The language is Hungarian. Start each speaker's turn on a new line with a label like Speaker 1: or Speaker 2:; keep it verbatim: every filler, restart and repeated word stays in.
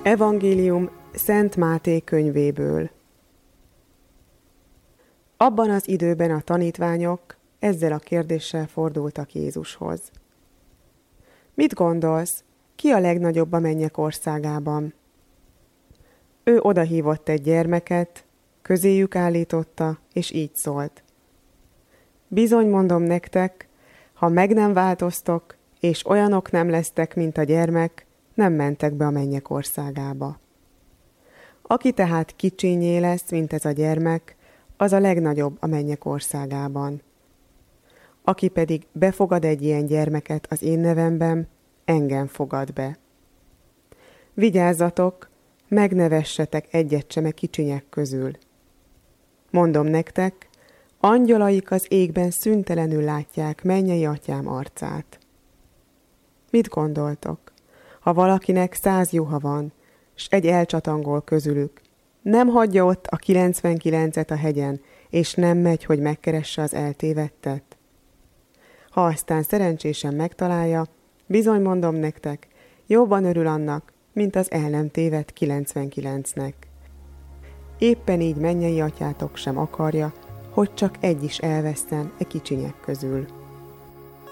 Speaker 1: Evangélium Szent Máté könyvéből. Abban az időben a tanítványok ezzel a kérdéssel fordultak Jézushoz. Mit gondolsz, ki a legnagyobb a mennyek országában? Ő odahívott egy gyermeket, közéjük állította, és így szólt. Bizony mondom nektek, ha meg nem változtok, és olyanok nem lesztek, mint a gyermek, nem mentek be a mennyek országába. Aki tehát kicsinyé lesz, mint ez a gyermek, az a legnagyobb a mennyek országában. Aki pedig befogad egy ilyen gyermeket az én nevemben, engem fogad be. Vigyázzatok, megnevessetek egyet sem a kicsinyek közül. Mondom nektek, angyalaik az égben szüntelenül látják mennyei atyám arcát. Mit gondoltok? Ha valakinek száz juha van, s egy elcsatangol közülük, nem hagyja ott a kilencvenkilencet a hegyen, és nem megy, hogy megkeresse az eltévedtet? Ha aztán szerencsésen megtalálja, bizony mondom nektek, jobban örül annak, mint az el nem tévedt kilencvenkilencnek. Éppen így mennyei atyátok sem akarja, hogy csak egy is elveszten e kicsinyek közül.